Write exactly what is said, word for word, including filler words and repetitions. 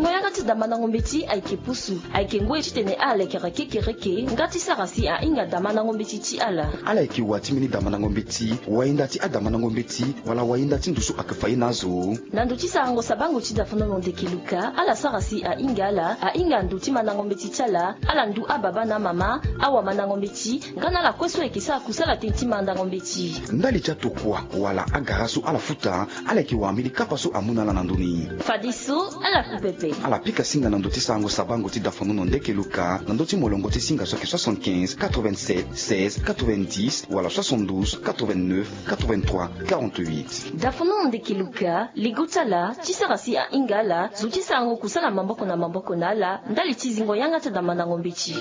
zingo yanga ti damana ngombe ti aike pusu aike ngwe chitene ale kereke kereke ngati sarasi a inga damana ngombe ti ti ala ala iki wati mini damana ngombe ti wainda ti adamana ngombe ti wala wainda ti ndusu akafai nazo nandu ti sarango sabango ti dafono nonde kiluka ala sarasi a inga ala a inga ndu ti mana ngombe ti chala ala ndu ababa na mama awa mana ngombe ti ngana la kweso ekisa kusala tenti manda ngombe ti ndali cha tokwa wala agarasu ala futa ala iki wamili kapaso amuna la nanduni fadiso ala kupepe ala pika singa nando ti sarango sabango ti dafono nonde kiluka nando ti molongo ti singa soki soixante-quinze quatre-vingt-sept seize quatre-vingt-dix wala soixante-douze quatre-vingt-neuf quatre-vingt-trois quarante-huit dafono nonde kiluka ligutala ti sarasi a ingala zu ti sarango kusala mamboko na mamboko na ala ndali ti zingo yanga ti damana ngombe ti